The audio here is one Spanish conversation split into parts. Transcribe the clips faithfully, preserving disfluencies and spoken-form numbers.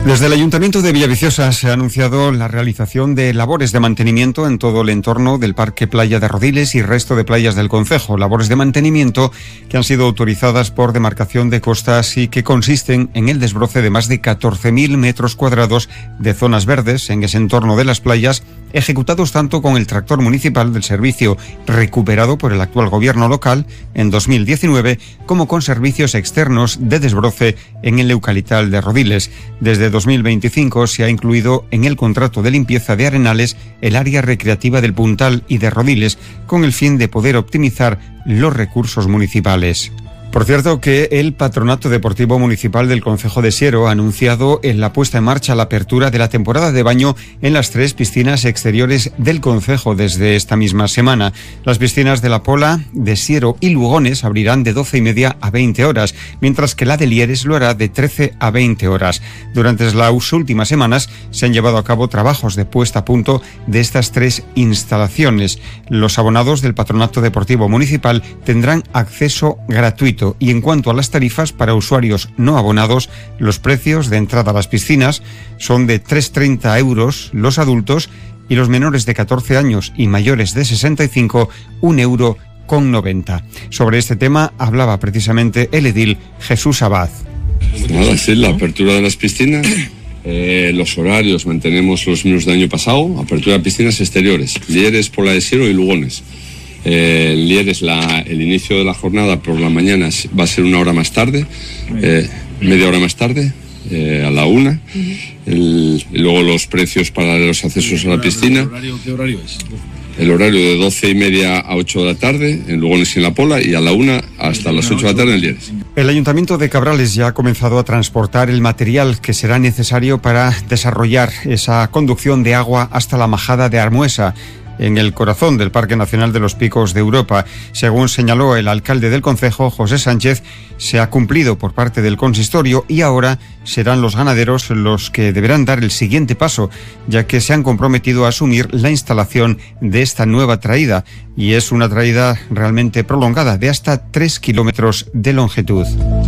Desde el Ayuntamiento de Villaviciosa se ha anunciado la realización de labores de mantenimiento en todo el entorno del Parque Playa de Rodiles y resto de playas del concejo. Labores de mantenimiento que han sido autorizadas por demarcación de costas y que consisten en el desbroce de más de catorce mil metros cuadrados de zonas verdes en ese entorno de las playas, ejecutados tanto con el tractor municipal del servicio recuperado por el actual gobierno local en dos mil diecinueve como con servicios externos de desbroce en el Eucaliptal de Rodiles. Desde dos mil veinticinco se ha incluido en el contrato de limpieza de arenales el área recreativa del Puntal y de Rodiles con el fin de poder optimizar los recursos municipales. Por cierto que el Patronato Deportivo Municipal del Concejo de Siero ha anunciado en la puesta en marcha la apertura de la temporada de baño en las tres piscinas exteriores del concejo desde esta misma semana. Las piscinas de La Pola, de Siero y Lugones abrirán de doce y media a veinte horas, mientras que la de Lieres lo hará de trece a veinte horas. Durante las últimas semanas se han llevado a cabo trabajos de puesta a punto de estas tres instalaciones. Los abonados del Patronato Deportivo Municipal tendrán acceso gratuito. Y en cuanto a las tarifas para usuarios no abonados, los precios de entrada a las piscinas son de tres coma treinta euros los adultos y los menores de catorce años y mayores de sesenta y cinco, un euro con noventa. Sobre este tema hablaba precisamente el edil Jesús Abad. Nada, sí, la apertura de las piscinas, eh, los horarios mantenemos los mismos del año pasado, apertura de piscinas exteriores, Lieres, Pola de Siero y Lugones. Eh, Lieres, la, el inicio de la jornada por la mañana va a ser una hora más tarde, eh, media hora más tarde, eh, a la una. El, y luego los precios para los accesos a la piscina. ¿El horario, qué horario es? El horario de doce y media a ocho de la tarde en Lugones y en La Pola, y a la una hasta las ocho de la tarde en Lieres. El Ayuntamiento de Cabrales ya ha comenzado a transportar el material que será necesario para desarrollar esa conducción de agua hasta la majada de Armuesa, en el corazón del Parque Nacional de los Picos de Europa. Según señaló el alcalde del concejo, José Sánchez, se ha cumplido por parte del consistorio y ahora serán los ganaderos los que deberán dar el siguiente paso, ya que se han comprometido a asumir la instalación de esta nueva traída, y es una traída realmente prolongada de hasta tres kilómetros de longitud.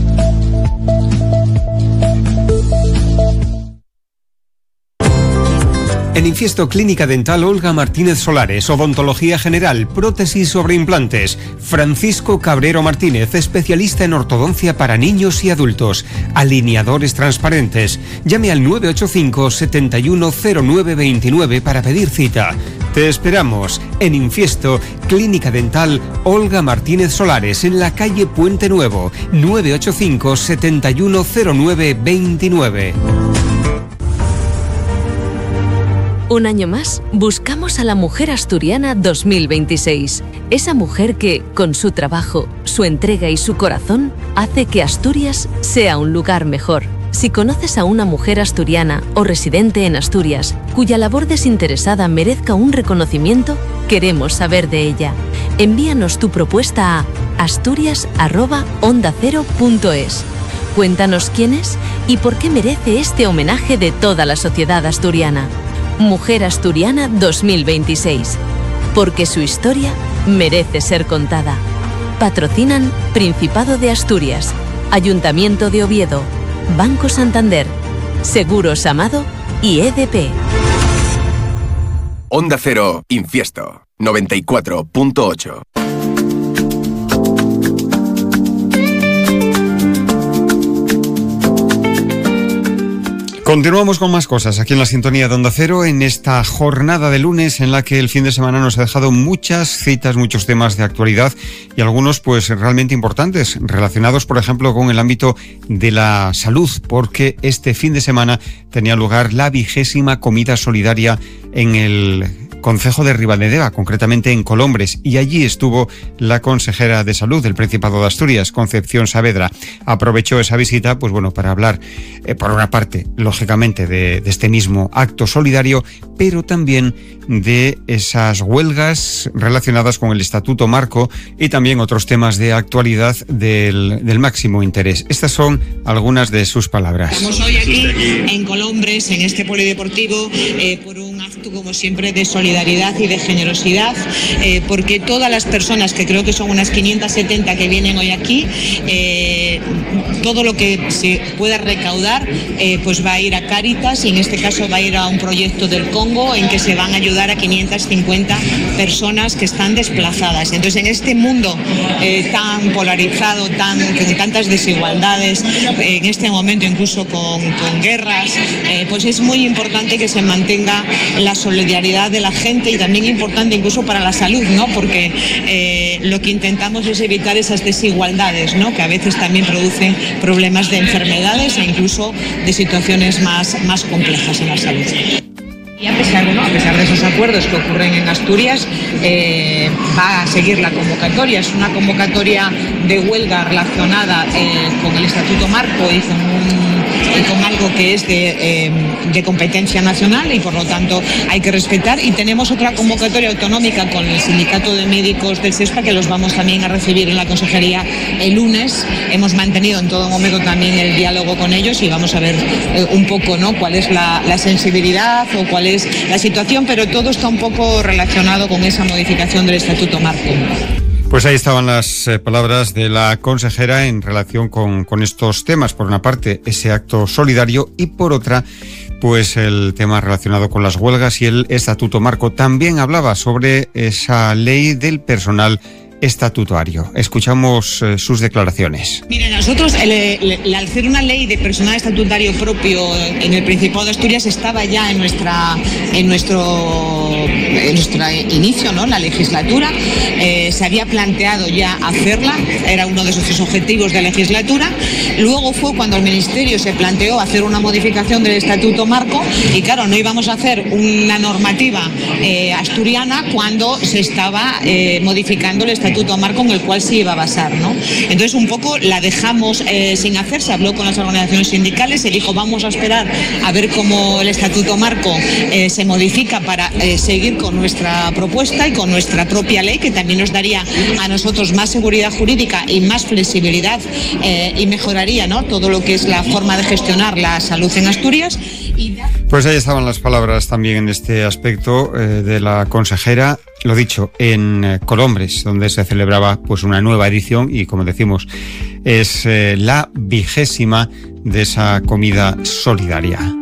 En Infiesto Clínica Dental Olga Martínez Solares, odontología general, prótesis sobre implantes. Francisco Cabrero Martínez, especialista en ortodoncia para niños y adultos. Alineadores transparentes. Llame al nueve ocho cinco, setenta y uno, cero nueve veintinueve para pedir cita. Te esperamos en Infiesto Clínica Dental Olga Martínez Solares, en la calle Puente Nuevo, nueve ocho cinco, setenta y uno, cero nueve veintinueve. Un año más, buscamos a la mujer asturiana dos mil veintiséis. Esa mujer que, con su trabajo, su entrega y su corazón, hace que Asturias sea un lugar mejor. Si conoces a una mujer asturiana o residente en Asturias, cuya labor desinteresada merezca un reconocimiento, queremos saber de ella. Envíanos tu propuesta a asturias arroba onda cero punto es. Cuéntanos quién es y por qué merece este homenaje de toda la sociedad asturiana. Mujer Asturiana dos mil veintiséis. Porque su historia merece ser contada. Patrocinan Principado de Asturias, Ayuntamiento de Oviedo, Banco Santander, Seguros Amado y E D P. Onda Cero, Infiesto, noventa y cuatro punto ocho. Continuamos con más cosas aquí en la sintonía de Onda Cero en esta jornada de lunes en la que el fin de semana nos ha dejado muchas citas, muchos temas de actualidad y algunos pues realmente importantes relacionados, por ejemplo, con el ámbito de la salud, porque este fin de semana tenía lugar la vigésima comida solidaria en el concejo de Ribadedeva, concretamente en Colombres, y allí estuvo la consejera de Salud del Principado de Asturias, Concepción Saavedra. Aprovechó esa visita, pues bueno, para hablar, eh, por una parte, lógicamente, de, de este mismo acto solidario, pero también de esas huelgas relacionadas con el Estatuto Marco y también otros temas de actualidad del, del máximo interés. Estas son algunas de sus palabras. Estamos hoy aquí en Colombres, en este polideportivo, eh, por un un acto, como siempre, de solidaridad y de generosidad, eh, porque todas las personas, que creo que son unas quinientas setenta que vienen hoy aquí, eh, todo lo que se pueda recaudar eh, pues va a ir a Cáritas, y en este caso va a ir a un proyecto del Congo en que se van a ayudar a quinientas cincuenta personas que están desplazadas. Entonces, en este mundo eh, tan polarizado, tan, con tantas desigualdades, eh, en este momento incluso con, con guerras, eh, pues es muy importante que se mantenga la solidaridad de la gente, y también importante incluso para la salud, ¿no? Porque eh, lo que intentamos es evitar esas desigualdades, ¿no? Que a veces también producen problemas de enfermedades e incluso de situaciones más, más complejas en la salud. Y a pesar, ¿no? a pesar de esos acuerdos que ocurren en Asturias, eh, va a seguir la convocatoria. Es una convocatoria de huelga relacionada eh, con el Estatuto Marco y con, un, y con algo que es de, eh, de competencia nacional, y por lo tanto hay que respetar. Y tenemos otra convocatoria autonómica con el Sindicato de Médicos del SESPA, que los vamos también a recibir en la consejería el lunes. Hemos mantenido en todo momento también el diálogo con ellos, y vamos a ver eh, un poco, ¿no? cuál es la, la sensibilidad o cuál es la situación, pero todo está un poco relacionado con esa modificación del Estatuto Marco. Pues ahí estaban las eh, palabras de la consejera en relación con, con estos temas. Por una parte, ese acto solidario, y por otra, pues el tema relacionado con las huelgas y el Estatuto Marco. También hablaba sobre esa ley del personal estatutario. Escuchamos eh, sus declaraciones. Mire, nosotros, el, el, el hacer una ley de personal estatutario propio en el Principado de Asturias estaba ya en nuestra en nuestro en nuestro inicio, ¿no? La legislatura. Eh, se había planteado ya hacerla, era uno de sus objetivos de legislatura. Luego fue cuando el Ministerio se planteó hacer una modificación del Estatuto Marco, y claro, no íbamos a hacer una normativa eh, asturiana cuando se estaba eh, modificando el Estatuto Marco en el cual se iba a basar, ¿no? Entonces, un poco la dejamos eh, sin hacer. Se habló con las organizaciones sindicales, se dijo vamos a esperar a ver cómo el Estatuto Marco eh, se modifica para eh, seguir con nuestra propuesta y con nuestra propia ley, que también nos daría a nosotros más seguridad jurídica y más flexibilidad, eh, y mejoraría, ¿no? todo lo que es la forma de gestionar la salud en Asturias. Pues ahí estaban las palabras también en este aspecto eh, de la consejera. Lo dicho, en eh, Colombres, donde se celebraba pues una nueva edición, y como decimos, es eh, la vigésima de esa comida solidaria.